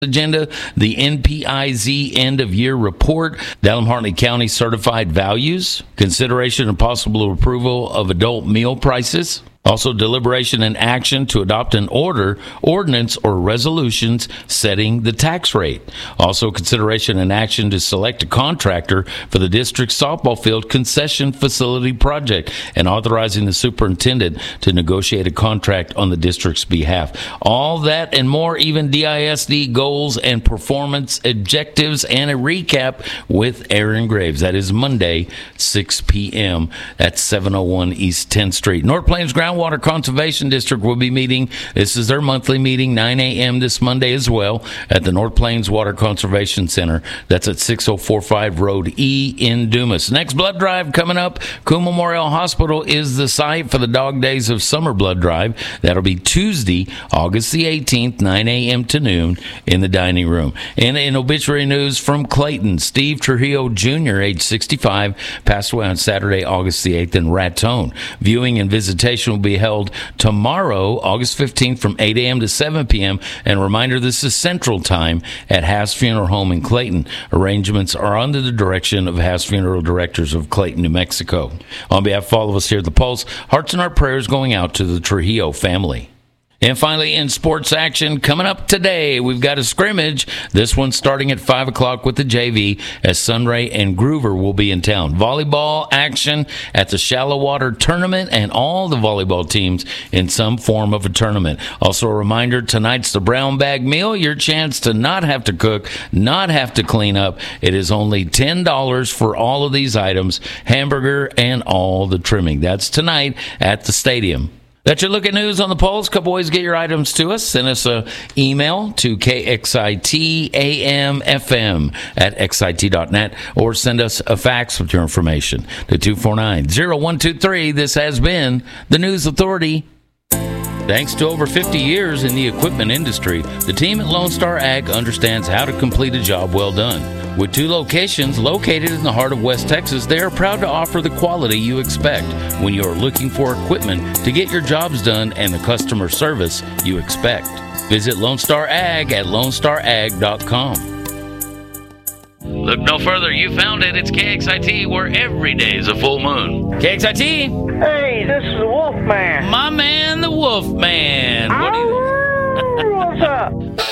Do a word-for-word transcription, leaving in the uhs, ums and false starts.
agenda, the N P I Z end-of-year report, Dallam-Hartley County certified values, consideration and possible approval of adult meal prices, also deliberation and action to adopt an order, ordinance, or resolutions setting the tax rate. Also consideration and action to select a contractor for the district's softball field concession facility project and authorizing the superintendent to negotiate a contract on the district's behalf. All that and more, even D I S D goals and performance objectives, and a recap with Aaron Graves. That is Monday, six p.m. That's seven oh one East tenth Street. North Plains Groundwater Conservation District will be meeting. This is their monthly meeting, nine a.m. this Monday as well, at the North Plains Water Conservation Center. That's at six oh four five Road E in Dumas. Next blood drive coming up. Coon Memorial Hospital is the site for the Dog Days of Summer Blood Drive. That'll be Tuesday, August the eighteenth, nine a.m. to noon in the dining room. And in obituary news from Clayton, Steve Trujillo Junior, age sixty-five, passed away on Saturday, August the eighth in Raton. Viewing and visitation will be held tomorrow, August fifteenth, from eight a.m. to seven p.m. And a reminder, this is Central Time at Haas Funeral Home in Clayton. Arrangements are under the direction of Haas Funeral Directors of Clayton, New Mexico. On behalf of all of us here at The Pulse, hearts and our prayers going out to the Trujillo family. And finally, in sports action, coming up today, we've got a scrimmage. This one starting at five o'clock with the J V, as Sunray and Groover will be in town. Volleyball action at the Shallow Water Tournament, and all the volleyball teams in some form of a tournament. Also a reminder, tonight's the Brown Bag Meal, your chance to not have to cook, not have to clean up. It is only ten dollars for all of these items, hamburger and all the trimming. That's tonight at the stadium. That's your look at news on the Pulse. Couple ways to get your items to us. Send us an email to K X I T A M F M at X I T dot net, or send us a fax with your information to two four nine, zero one two three. This has been the News Authority. Thanks to over fifty years in the equipment industry, the team at Lone Star Ag understands how to complete a job well done. With two locations located in the heart of West Texas, they are proud to offer the quality you expect when you are looking for equipment to get your jobs done and the customer service you expect. Visit Lone Star Ag at lone star ag dot com. Look no further. You found it. It's K X I T, where every day is a full moon. K X I T. Hey, this is the Wolf Man. My man, the Wolf Man. What do you... What's up?